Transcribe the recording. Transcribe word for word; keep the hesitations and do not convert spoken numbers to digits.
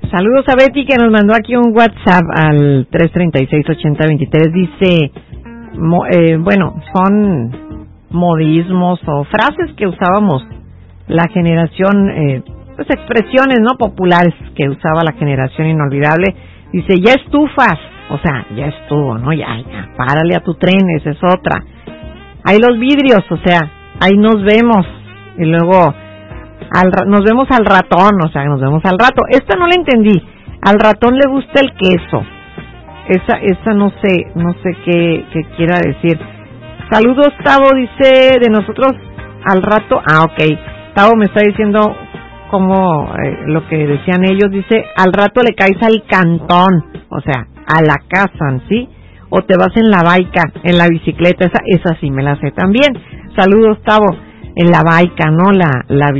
Saludos a Betty que nos mandó aquí un WhatsApp al tres treinta y seis ochenta veintitrés. Dice, mo, eh, bueno, son modismos o frases que usábamos la generación, eh, pues expresiones no populares que usaba la generación inolvidable. Dice, ya estufas, o sea, ya estuvo, ¿no? Ya, ya, párale a tu tren, esa es otra. Ahí los vidrios, o sea, ahí nos vemos. Y luego, al, nos vemos al ratón, o sea, nos vemos al rato. Esta no la entendí. Al ratón le gusta el queso. Esa, esa no sé, no sé qué, qué quiera decir. Saludos, Tavo, dice, de nosotros al rato. Ah, ok. Tavo me está diciendo como eh, lo que decían ellos. Dice, al rato le caes al cantón, o sea, a la casa, ¿sí? O te vas en la baica, en la bicicleta. Esa, esa sí me la sé también. Saludos, Tavo. En la baica, ¿no? La, la